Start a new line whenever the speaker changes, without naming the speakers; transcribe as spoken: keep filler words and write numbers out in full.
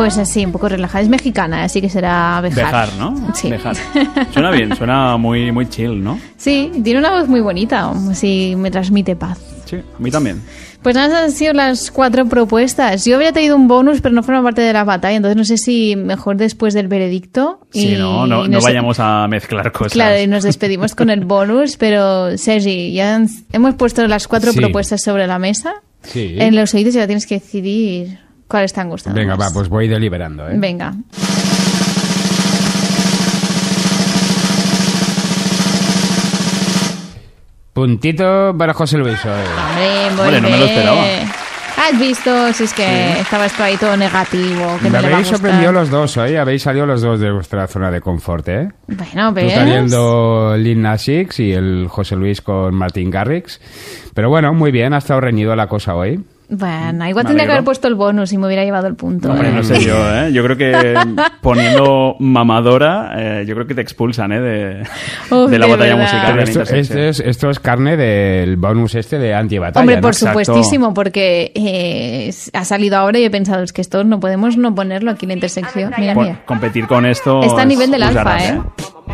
Pues así, un poco relajada. Es mexicana, así que será Bejar.
Bejar, ¿no?
Sí.
Bejar. Suena bien, suena muy, muy chill, ¿no?
Sí, tiene una voz muy bonita, así me transmite paz.
Sí, a mí también.
Pues nada, han sido las cuatro propuestas. Yo habría traído un bonus, pero no forma parte de la batalla, entonces no sé si mejor después del veredicto.
Sí,
y,
no, no,
y
no
nos,
vayamos a mezclar cosas.
Claro, y nos despedimos con el bonus, pero Sergi, ya han- hemos puesto las cuatro
Sí.
propuestas sobre la mesa.
Sí.
En los oídos ya tienes que decidir cuáles te han gustado
Venga,
más.
va, pues voy deliberando, ¿eh?
Venga.
Puntito para José Luis hoy.
Hombre, muy
Hombre, no me lo
bien.
esperaba.
¿Has visto? Si es que
Sí.
estaba esto ahí todo negativo. Que
Me
no le va a
habéis
gustar.
sorprendido los dos hoy, habéis salido los dos de vuestra zona de confort, ¿eh?
Bueno,
Tú
¿ves?
teniendo Lil Nas X y el José Luis con Martin Garrix. Pero bueno, muy bien, ha estado reñido la cosa hoy.
Bueno, igual
Me
tendría que
alegro.
haber puesto el bonus y me hubiera llevado el punto.
Hombre,
¿eh?
no sé yo, ¿eh? Yo creo que poniendo mamadora, eh, yo creo que te expulsan, ¿eh? De,
Uf,
de la
de
batalla
verdad.
musical.
Pero
en
esto,
Intersección.
esto es, esto es carne del bonus este de antibatalla,
Hombre,
¿no?
por
Exacto.
supuestísimo, porque eh, ha salido ahora y he pensado, es que esto no podemos no ponerlo aquí en la intersección. Mira,
Con-
mira.
competir con esto
Está a nivel
es
del alfa,
usarás,
¿eh?